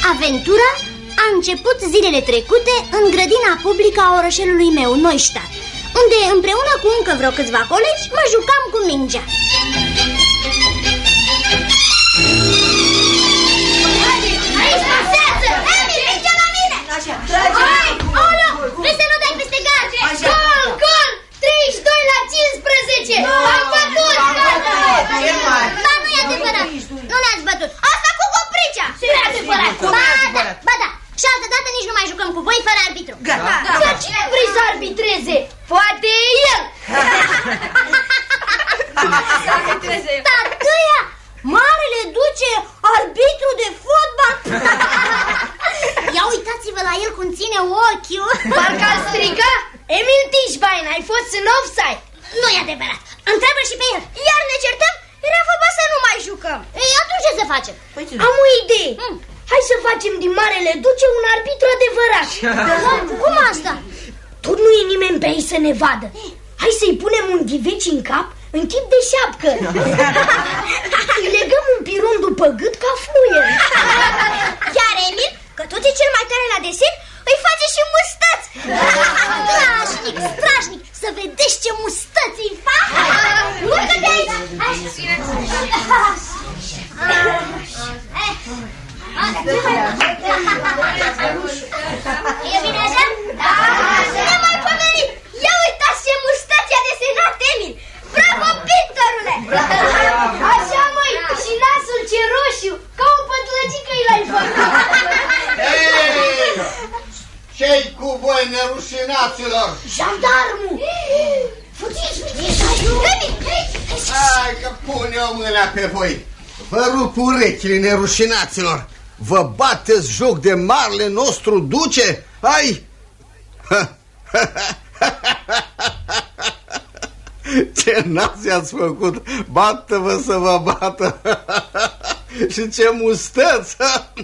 Aventura a început zilele trecute în grădina publică a orășelului meu, Neustadt, unde împreună cu încă vreo câțiva colegi mă jucam cu mingea. Aici pasează! Emil, mingea la mine! Hai! Aoleu! Vrei să nu dai peste gard? Gol! Gol! 32 la 15! Am bătut! Ba, nu e adevărat! Nu ne-ați bătut! Asta cu copricea! Nu e adevărat! Ba da! Și altă dată nici nu mai jucăm cu voi fără arbitru. Dar cine vrei să arbitreze? Poate el! Tătâia! Marele duce arbitru de fotbal! Ia uitați-vă la el cum ține ochiul. Parcă al striga: Emil Tischbein, ai fost în offside. Nu e adevărat, întreabă și pe el. Iar ne certăm? Era vorba să nu mai jucăm. Ei, atunci ce să facem? Am o idee. Hai să facem din Marele Duce un arbitru adevărat. Cum asta? Tot nu e nimeni pe aici să ne vadă. Hai să-i punem un ghiveci în cap în chip de șapcă. Îi legăm un piron după gât ca fluier. Iar Emil, că tot e cel mai tare la desen, îi face și mustăți. Strașnic, strașnic, să vedeți ce mustăți îi fac. Urcă de aici. E bine așa? Da! Nemaipomenit! Ia uitați ce mustăți a desenat Emil! Bravo, pictorule! Așa, măi, și nasul ce roșu, ca o pătlăgică i l-ai făcut! Ce-i cu voi, nerușinaților? Jandarmul! Fugiți, fugiți! Hai că pun eu mâna pe voi! Vă rup urechile, nerușinaților! Vă bateți joc de marele nostru duce? Hai! Ce nazi ați făcut! Bată-vă să vă bată! Și ce mustăți!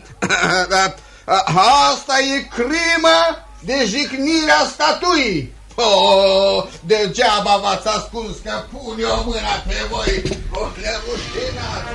Asta e crimă de jignirea statuii! Oh, degeaba v-ați ascuns că pun eu mâna pe voi! O nerușinați!